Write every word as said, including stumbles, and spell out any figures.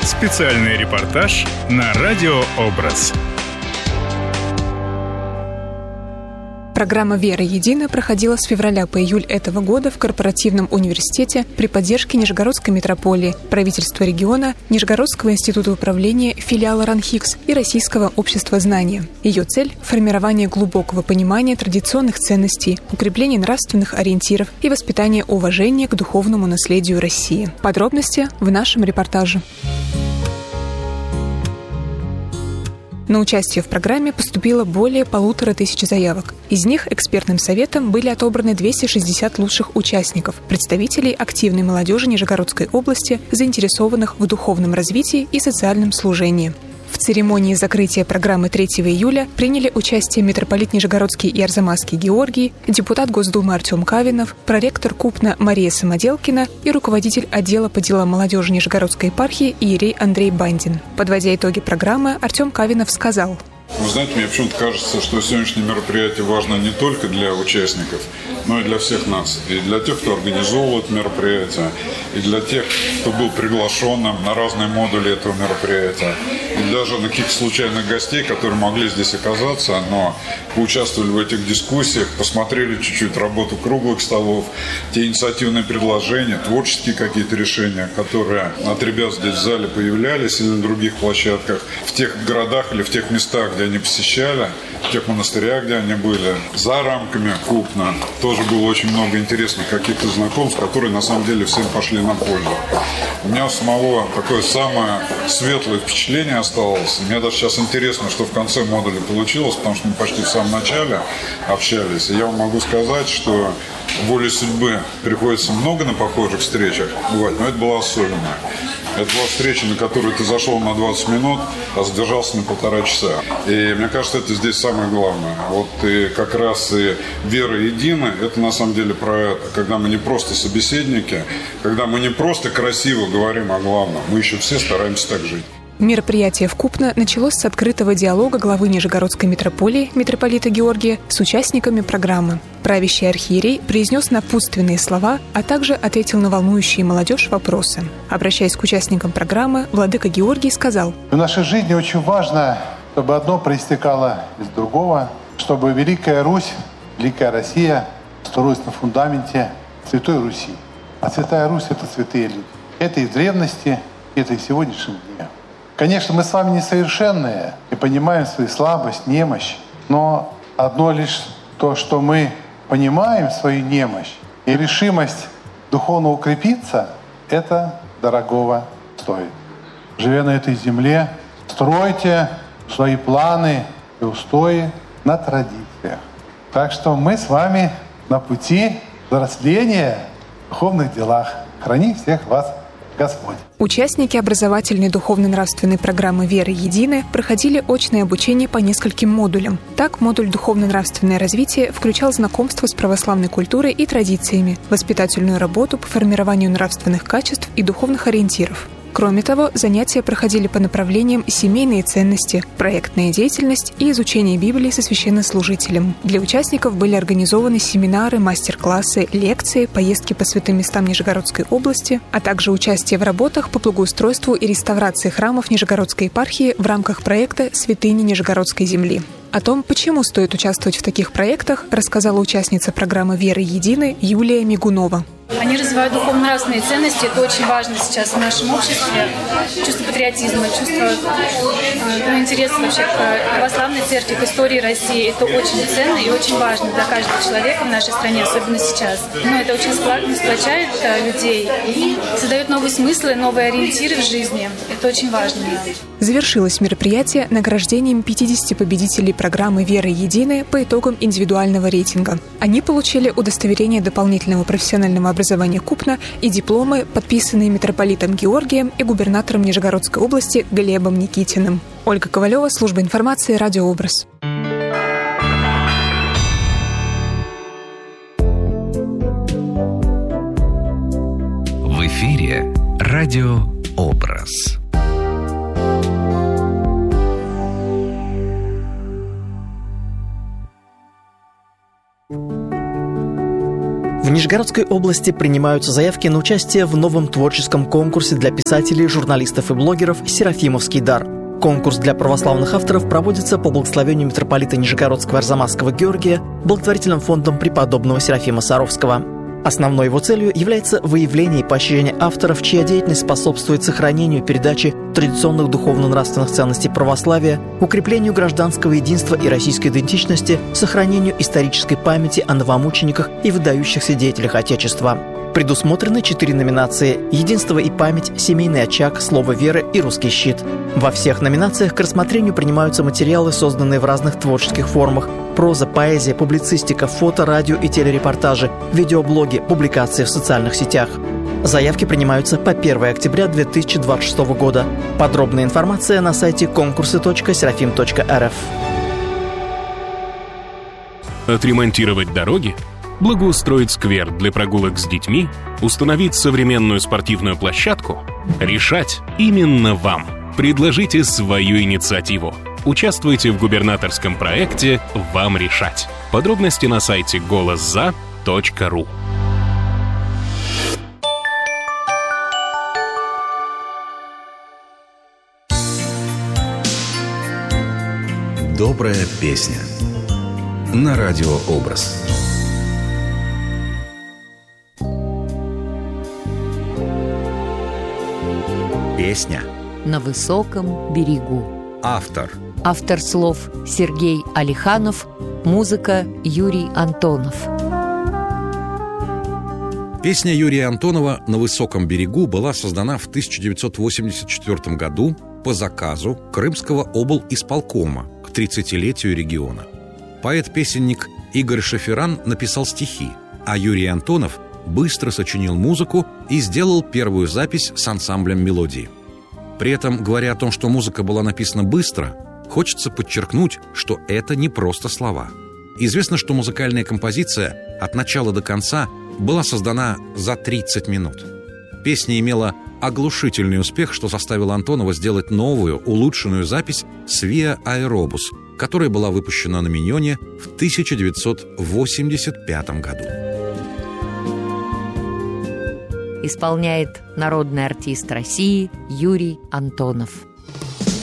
Специальный репортаж на Радио Образ. Программа «Вера Едина» проходила с февраля по июль этого года в корпоративном университете при поддержке Нижегородской митрополии, правительства региона, Нижегородского института управления, филиала РАНХИКС и Российского общества знания. Ее цель – формирование глубокого понимания традиционных ценностей, укрепление нравственных ориентиров и воспитание уважения к духовному наследию России. Подробности в нашем репортаже. На участие в программе поступило более полутора тысяч заявок. Из них экспертным советом были отобраны двести шестьдесят лучших участников, представителей активной молодежи Нижегородской области, заинтересованных в духовном развитии и социальном служении. В церемонии закрытия программы третьего июля приняли участие митрополит Нижегородский и Арзамасский Георгий, депутат Госдумы Артем Кавинов, проректор КУПНа Мария Самоделкина и руководитель отдела по делам молодежи Нижегородской епархии иерей Андрей Бандин. Подводя итоги программы, Артем Кавинов сказал: Вы знаете, мне почему-то кажется, что сегодняшнее мероприятие важно не только для участников, но и для всех нас. И для тех, кто организовывал это мероприятие, и для тех, кто был приглашенным на разные модули этого мероприятия, и даже на каких-то случайных гостей, которые могли здесь оказаться, но поучаствовали в этих дискуссиях, посмотрели чуть-чуть работу круглых столов, те инициативные предложения, творческие какие-то решения, которые от ребят здесь в зале появлялись или на других площадках, в тех городах или в тех местах, где они посещали, в тех монастырях, где они были, за рамками КУПНа. Тоже было очень много интересных каких-то знакомств, которые на самом деле всем пошли на пользу. У меня у самого такое самое светлое впечатление осталось. Мне даже сейчас интересно, что в конце модуля получилось, потому что мы почти в самом начале общались. И я вам могу сказать, что волей судьбы приходится много на похожих встречах бывать, но это была особенная. Это была встреча, на которую ты зашел на двадцать минут, а задержался на полтора часа. И мне кажется, это здесь самое главное. Вот и как раз и вера едина, это на самом деле про это. Когда мы не просто собеседники, когда мы не просто красиво говорим о главном, мы еще все стараемся так жить. Мероприятие в Купно началось с открытого диалога главы Нижегородской митрополии митрополита Георгия с участниками программы. Правящий архиерей произнес напутственные слова, а также ответил на волнующие молодежь вопросы. Обращаясь к участникам программы, владыка Георгий сказал: В нашей жизни очень важно, чтобы одно проистекало из другого, чтобы Великая Русь, Великая Россия строилась на фундаменте Святой Руси. А Святая Русь – это святые люди. Это и в древности, это и в сегодняшнем дне. Конечно, мы с вами несовершенные и понимаем свою слабость, немощь, но одно лишь то, что мы понимаем свою немощь и решимость духовно укрепиться, это дорогого стоит. Живя на этой земле, стройте свои планы и устои на традициях. Так что мы с вами на пути взросления в духовных делах. Храни всех вас Господь. Участники образовательной духовно-нравственной программы «Вера Едина» проходили очное обучение по нескольким модулям. Так, модуль «Духовно-нравственное развитие» включал знакомство с православной культурой и традициями, воспитательную работу по формированию нравственных качеств и духовных ориентиров. Кроме того, занятия проходили по направлениям семейные ценности, проектная деятельность и изучение Библии со священнослужителем. Для участников были организованы семинары, мастер-классы, лекции, поездки по святым местам Нижегородской области, а также участие в работах по благоустройству и реставрации храмов Нижегородской епархии в рамках проекта «Святыни Нижегородской земли». О том, почему стоит участвовать в таких проектах, рассказала участница программы «Вера Едина» Юлия Мигунова. Они развивают духовно-нравственные ценности. Это очень важно сейчас в нашем обществе. Чувство патриотизма, чувство ну, интереса вообще к православной церкви, к истории России. Это очень ценно и очень важно для каждого человека в нашей стране, особенно сейчас. Но это очень сплочает людей и создает новые смыслы, новые ориентиры в жизни. Это очень важно. Завершилось мероприятие награждением пятидесяти победителей программы «Вера Единая» по итогам индивидуального рейтинга. Они получили удостоверение дополнительного профессионального образования Купно и дипломы, подписанные митрополитом Георгием и губернатором Нижегородской области Глебом Никитиным. Ольга Ковалева, служба информации, Радио Образ. В эфире Радио Образ. В Нижегородской области принимаются заявки на участие в новом творческом конкурсе для писателей, журналистов и блогеров «Серафимовский дар». Конкурс для православных авторов проводится по благословению митрополита Нижегородского Арзамасского Георгия благотворительным фондом преподобного Серафима Саровского. Основной его целью является выявление и поощрение авторов, чья деятельность способствует сохранению и передаче традиционных духовно-нравственных ценностей православия, укреплению гражданского единства и российской идентичности, сохранению исторической памяти о новомучениках и выдающихся деятелях Отечества. Предусмотрены четыре номинации: «Единство и память», «Семейный очаг», «Слово веры» и «Русский щит». Во всех номинациях к рассмотрению принимаются материалы, созданные в разных творческих формах: проза, поэзия, публицистика, фото, радио и телерепортажи, видеоблоги, публикации в социальных сетях. Заявки принимаются по первое октября две тысячи двадцать шестого года. Подробная информация на сайте конкурсы точка серафим точка эр эф. Отремонтировать дороги? Благоустроить сквер для прогулок с детьми? Установить современную спортивную площадку? Решать именно вам. Предложите свою инициативу. Участвуйте в губернаторском проекте «Вам решать». Подробности на сайте голос за точка ру. Добрая песня на радио «Образ». Песня «На высоком берегу». Автор. Автор слов Сергей Алиханов. Музыка Юрий Антонов. Песня Юрия Антонова «На высоком берегу» была создана в тысяча девятьсот восемьдесят четвёртом году по заказу Крымского облисполкома к тридцатилетию региона. Поэт-песенник Игорь Шаферан написал стихи, а Юрий Антонов быстро сочинил музыку и сделал первую запись с ансамблем мелодии. При этом, говоря о том, что музыка была написана быстро, хочется подчеркнуть, что это не просто слова. Известно, что музыкальная композиция от начала до конца была создана за тридцать минут. Песня имела оглушительный успех, что заставило Антонова сделать новую, улучшенную запись «Свиа Аэробус», которая была выпущена на «Миньоне» в тысяча девятьсот восемьдесят пятом году. Исполняет народный артист России Юрий Антонов.